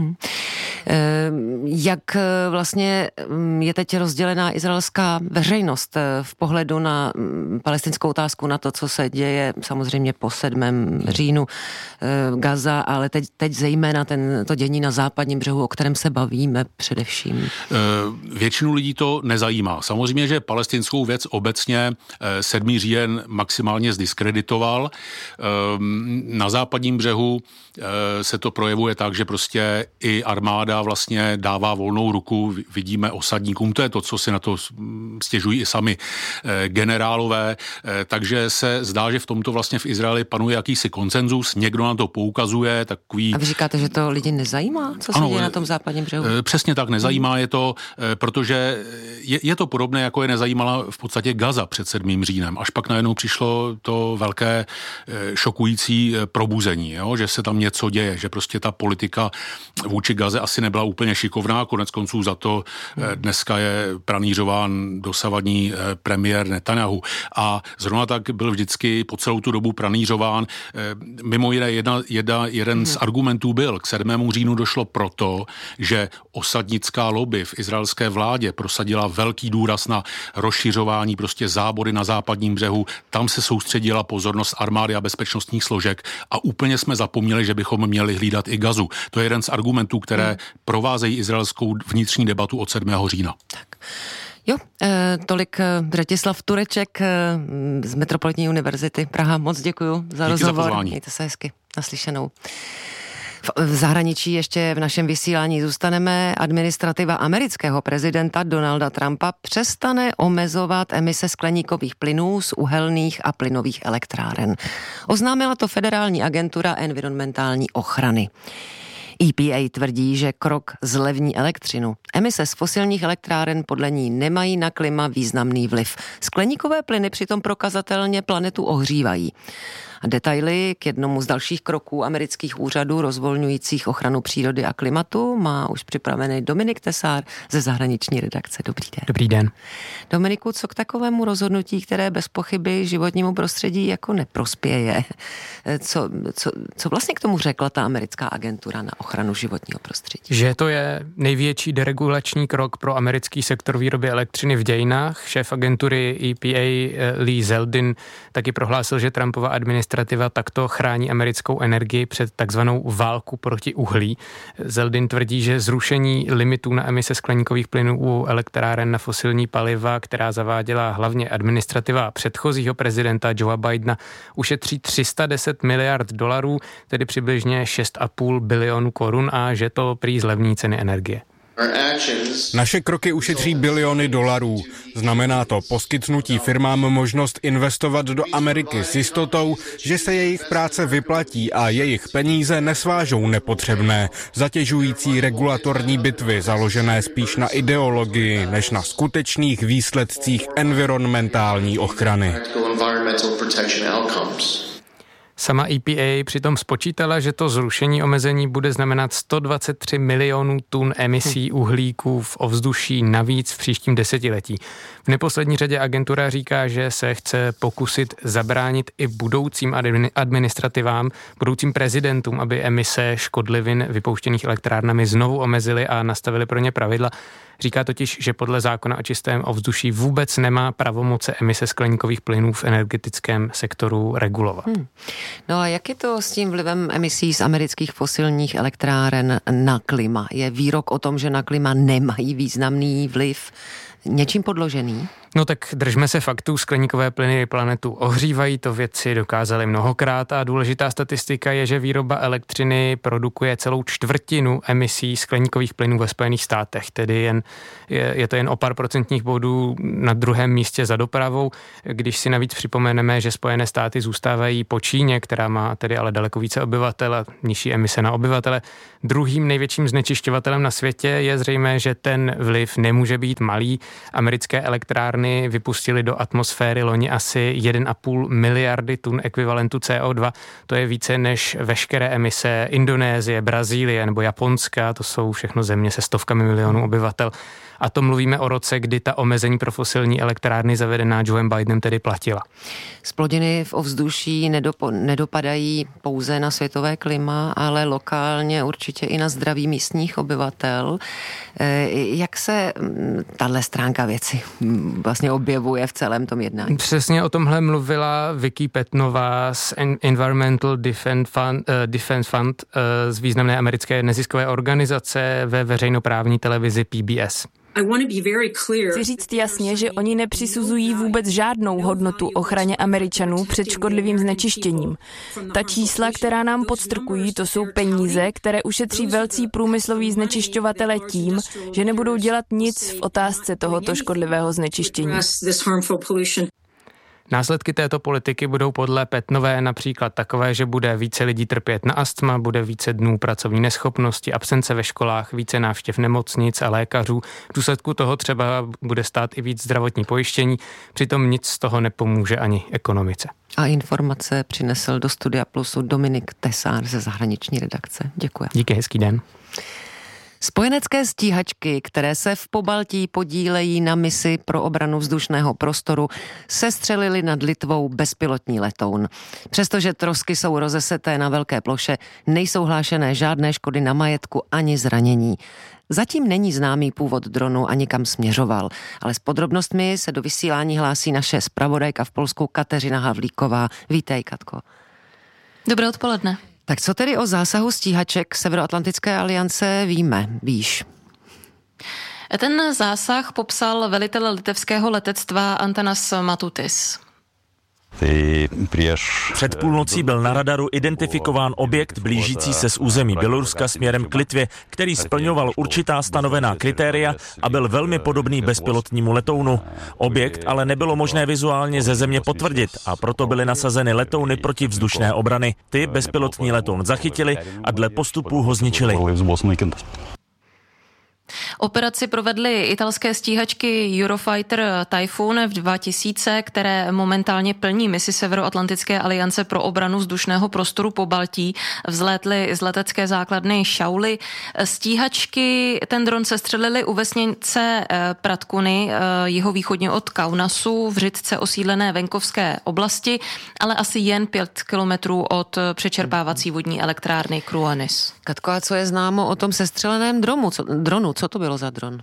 Jak vlastně je teď rozdělená izraelská veřejnost v pohledu na palestinskou otázku, na to, co se děje samozřejmě po 7. říjnu Gaza, ale teď zejména to dění na západním břehu, o kterém se bavíme především? Většinu lidí to nezajímá. Samozřejmě, že palestinskou věc obecně 7. říjen maximálně zdiskreditoval. Na západním břehu se to projevuje tak, že prostě i armáda vlastně dává volnou ruku, vidíme osadníkům, to je to, co si na to stěžují i sami generálové, takže se zdá, že v tomto vlastně v Izraeli panuje jakýsi konsenzus, někdo na to poukazuje, takový... A vy říkáte, že to lidi nezajímá, co se děje na tom západním břehu? Přesně tak, nezajímá je to, protože je to podobné, jako je nezajímala v podstatě Gaza před 7. říjnem, až pak najednou přišlo to velké šokující probuzení, jo? Že se tam něco děje, že prostě ta politika vůči Gaze asi nebyla úplně šikovná, konec konců za to dneska je pranířován dosavadní premiér Netanyahu. A zrovna tak byl vždycky po celou tu dobu pranířován. Mimo jiné jeden z argumentů byl, k 7. říjnu došlo proto, že osadnická lobby v izraelské vládě prosadila velký důraz na rozšiřování prostě zábory na západním břehu. Tam se soustředila pozornost armády a bezpečnostních složek a úplně jsme zapomněli, že bychom měli hlídat i Gazu. To je jeden z argumentů, které provázejí izraelskou vnitřní debatu od 7. října. Tak. Jo, tolik Bratislav Tureček z Metropolitní univerzity Praha. Moc děkuju za rozhovor. Mějte se hezky. Naslyšenou. V zahraničí ještě v našem vysílání zůstaneme. Administrativa amerického prezidenta Donalda Trumpa přestane omezovat emise skleníkových plynů z uhelných a plynových elektráren. Oznámila to Federální agentura environmentální ochrany. EPA tvrdí, že krok zlevní elektřinu. Emise z fosilních elektráren podle ní nemají na klima významný vliv. Skleníkové plyny přitom prokazatelně planetu ohřívají. A detaily k jednomu z dalších kroků amerických úřadů rozvolňujících ochranu přírody a klimatu má už připravený Dominik Tesár ze zahraniční redakce. Dobrý den. Dobrý den. Dominiku, co k takovému rozhodnutí, které bez pochyby životnímu prostředí jako neprospěje? Co vlastně k tomu řekla ta americká agentura na ochranu životního prostředí? Že to je největší deregulační krok pro americký sektor výroby elektřiny v dějinách. Šéf agentury EPA Lee Zeldin taky prohlásil, že Trumpova administrativa takto chrání americkou energii před takzvanou válku proti uhlí. Zeldin tvrdí, že zrušení limitů na emise skleníkových plynů u elektráren na fosilní paliva, která zaváděla hlavně administrativa předchozího prezidenta Joea Bidena, ušetří $310 miliard, tedy přibližně 6,5 bilionu korun a že to prý zlevní ceny energie. Naše kroky ušetří biliony dolarů. Znamená to poskytnutí firmám možnost investovat do Ameriky s jistotou, že se jejich práce vyplatí a jejich peníze nesvážou nepotřebné, zatěžující regulatorní bitvy založené spíš na ideologii než na skutečných výsledcích environmentální ochrany. Sama EPA přitom spočítala, že to zrušení omezení bude znamenat 123 milionů tun emisí uhlíků v ovzduší navíc v příštím desetiletí. V neposlední řadě agentura říká, že se chce pokusit zabránit i budoucím administrativám, budoucím prezidentům, aby emise škodlivin vypouštěných elektrárnami znovu omezily a nastavili pro ně pravidla. Říká totiž, že podle zákona o čistém ovzduší vůbec nemá pravomoce emise skleníkových plynů v energetickém sektoru regulovat. No a jak je to s tím vlivem emisí z amerických fosilních elektráren na klima? Je výrok o tom, že na klima nemají významný vliv, něčím podložený? No tak držme se faktů, skleníkové plyny planetu ohřívají, to vědci dokázali mnohokrát a důležitá statistika je, že výroba elektřiny produkuje celou čtvrtinu emisí skleníkových plynů ve Spojených státech, tedy je to jen o pár procentních bodů na druhém místě za dopravou, když si navíc připomeneme, že Spojené státy zůstávají po Číně, která má tedy ale daleko více obyvatel a nižší emise na obyvatele. Druhým největším znečišťovatelem na světě je zřejmé, že ten vliv nemůže být malý. Americké elektrárny vypustili do atmosféry loni asi 1,5 miliardy tun ekvivalentu CO2. To je více než veškeré emise Indonésie, Brazílie nebo Japonska. To jsou všechno země se stovkami milionů obyvatel. A to mluvíme o roce, kdy ta omezení pro fosilní elektrárny zavedená Joeem Bidenem tedy platila. Zplodiny v ovzduší nedopadají pouze na světové klima, ale lokálně určitě i na zdraví místních obyvatel. Jak se tahle stránka věci vlastně objevuje v celém tom jednání? Přesně o tomhle mluvila Vicky Petnová z Environmental Defense Fund z významné americké neziskové organizace ve veřejnoprávní televizi PBS. Chci říct jasně, že oni nepřisuzují vůbec žádnou hodnotu ochraně Američanů před škodlivým znečištěním. Ta čísla, která nám podstrkují, to jsou peníze, které ušetří velcí průmysloví znečišťovatele tím, že nebudou dělat nic v otázce tohoto škodlivého znečištění. Následky této politiky budou podle Petnové například takové, že bude více lidí trpět na astma, bude více dnů pracovní neschopnosti, absence ve školách, více návštěv nemocnic a lékařů. V důsledku toho třeba bude stát i víc zdravotní pojištění, přitom nic z toho nepomůže ani ekonomice. A informace přinesl do Studia Plusu Dominik Tesár ze zahraniční redakce. Děkuji. Díky, hezký den. Spojenecké stíhačky, které se v Pobaltí podílejí na misi pro obranu vzdušného prostoru, sestřelily nad Litvou bezpilotní letoun. Přestože trosky jsou rozeseté na velké ploše, nejsou hlášené žádné škody na majetku ani zranění. Zatím není známý původ dronu ani kam směřoval, ale s podrobnostmi se do vysílání hlásí naše zpravodajka v Polsku Kateřina Havlíková. Vítej, Katko. Dobré odpoledne. Tak co tedy o zásahu stíhaček Severoatlantické aliance víme, víš? Ten zásah popsal velitel litevského letectva Antanas Matutis. Před půlnocí byl na radaru identifikován objekt blížící se z území Běloruska směrem k Litvě, který splňoval určitá stanovená kritéria a byl velmi podobný bezpilotnímu letounu. Objekt ale nebylo možné vizuálně ze země potvrdit a proto byly nasazeny letouny protivzdušné obrany. Ty bezpilotní letoun zachytili a dle postupů ho zničili. Operaci provedly italské stíhačky Eurofighter Typhoon F-2000, které momentálně plní misi Severoatlantické aliance pro obranu vzdušného prostoru Pobaltí. Vzlétly z letecké základny Šauly. Stíhačky ten dron sestřelili u vesnice Pratkuny, jihovýchodně od Kaunasu, v řídce osídlené venkovské oblasti, ale asi jen 5 kilometrů od přečerpávací vodní elektrárny Kruonis. Katko, a co je známo o tom sestřeleném dronu? Co to bylo za dron?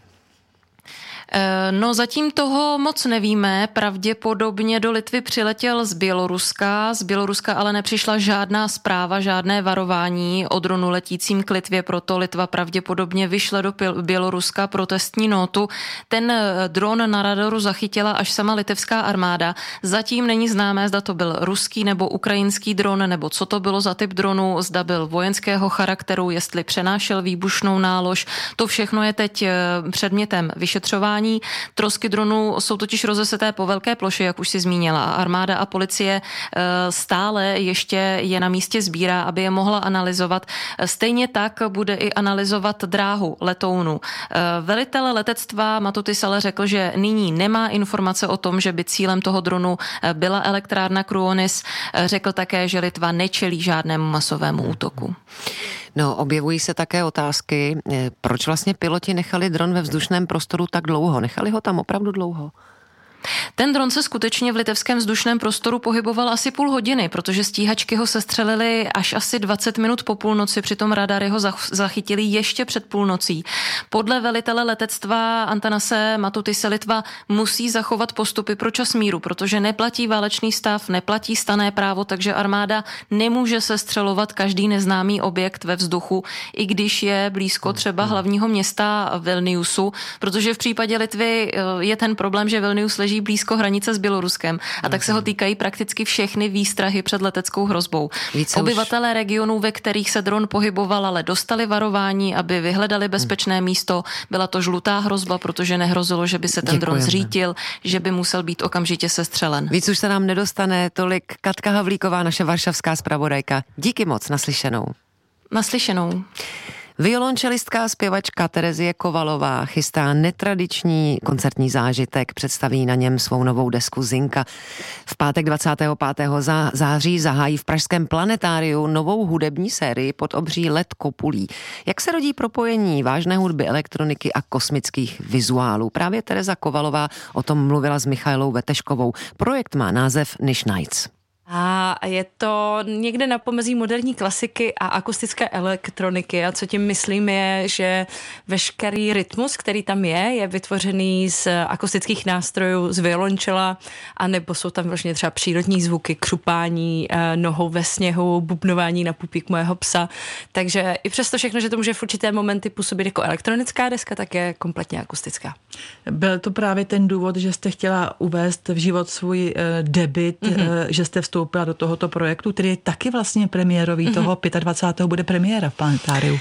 No zatím toho moc nevíme, pravděpodobně do Litvy přiletěl z Běloruska ale nepřišla žádná zpráva, žádné varování o dronu letícím k Litvě, proto Litva pravděpodobně vyšle do Běloruska protestní nótu. Ten dron na radaru zachytila až sama litevská armáda. Zatím není známé, zda to byl ruský nebo ukrajinský dron, nebo co to bylo za typ dronu, zda byl vojenského charakteru, jestli přenášel výbušnou nálož. To všechno je teď předmětem vyšetřování. varování. Trosky dronů jsou totiž rozeseté po velké ploše, jak už si zmínila. Armáda a policie stále ještě je na místě sbírá, aby je mohla analyzovat. Stejně tak bude i analyzovat dráhu letounu. Velitel letectva Matutis ale řekl, že nyní nemá informace o tom, že by cílem toho dronu byla elektrárna Kruonis. Řekl také, že Litva nečelí žádnému masovému útoku. No, objevují se také otázky, proč vlastně piloti nechali dron ve vzdušném prostoru tak dlouho? Nechali ho tam opravdu dlouho? Ten dron se skutečně v litevském vzdušném prostoru pohyboval asi půl hodiny, protože stíhačky ho sestřelily až asi 20 minut po půlnoci, přitom radary ho zachytili ještě před půlnocí. Podle velitele letectva Antanase Matutise Litva musí zachovat postupy pro čas míru, protože neplatí válečný stav, neplatí stanné právo, takže armáda nemůže sestřelovat každý neznámý objekt ve vzduchu, i když je blízko třeba hlavního města Vilniusu, protože v případě Litvy je ten problém, že Vilnius leží blízko hranice s Běloruskem a tak se ho týkají prakticky všechny výstrahy před leteckou hrozbou. Obyvatelé regionů, ve kterých se dron pohyboval, ale dostali varování, aby vyhledali bezpečné místo. Byla to žlutá hrozba, protože nehrozilo, že by se ten dron zřítil, že by musel být okamžitě sestřelen. Víc už se nám nedostane, tolik Katka Havlíková, naše varšavská zpravodajka. Díky moc, naslyšenou. Naslyšenou. Violončelistka a zpěvačka Terezie Kovalová chystá netradiční koncertní zážitek, představí na něm svou novou desku Zinka. V pátek 25. září zahájí v pražském Planetáriu novou hudební sérii pod obří LED kopulí. Jak se rodí propojení vážné hudby, elektroniky a kosmických vizuálů? Právě Tereza Kovalová o tom mluvila s Michailou Veteškovou. Projekt má název Niche Nights. A je to někde na pomezí moderní klasiky a akustické elektroniky. A co tím myslím je, že veškerý rytmus, který tam je vytvořený z akustických nástrojů, z violončela, anebo jsou tam vlastně třeba přírodní zvuky, křupání nohou ve sněhu, bubnování na pupík mého psa. Takže i přesto všechno, že to může v určité momenty působit jako elektronická deska, tak je kompletně akustická. Byl to právě ten důvod, že jste chtěla uvést v život svůj debut, že jste vstoupila do tohoto projektu, který je taky vlastně premiérový, toho 25. bude premiéra v Planetáriu.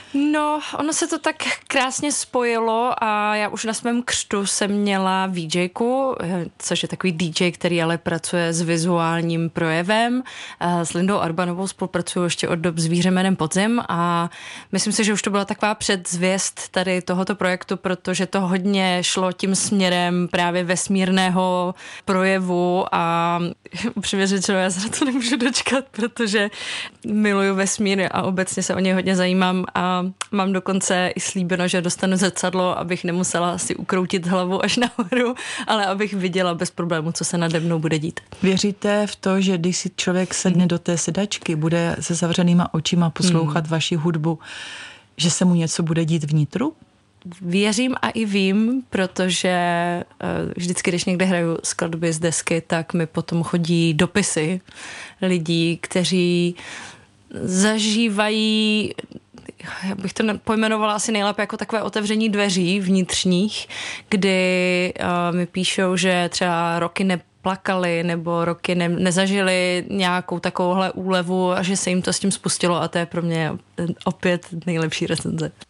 No, ono se to tak krásně spojilo a já už na svém křtu jsem měla VJku, což je takový DJ, který ale pracuje s vizuálním projevem. S Lindou Arbanovou spolupracuju ještě od dob Zvíře jménem Podzim a myslím si, že už to byla taková předzvěst tady tohoto projektu, protože to hodně šlo tím směrem právě vesmírného projevu a upřímně řečeno, já se na to nemůžu dočkat, protože miluju vesmír a obecně se o něj hodně zajímám a mám dokonce i slíbeno, že dostanu zrcadlo, abych nemusela si ukroutit hlavu až nahoru, ale abych viděla bez problému, co se nade mnou bude dít. Věříte v to, že když si člověk sedne do té sedačky, bude se zavřenýma očima poslouchat vaši hudbu, že se mu něco bude dít vnitru? Věřím a i vím, protože vždycky, když někde hraju skladby z desky, tak mi potom chodí dopisy lidí, kteří zažívají, já bych to pojmenovala asi nejlépe jako takové otevření dveří vnitřních, kdy mi píšou, že třeba roky neplakali nebo roky nezažili nějakou takovouhle úlevu a že se jim to s tím spustilo a to je pro mě opět nejlepší recenze.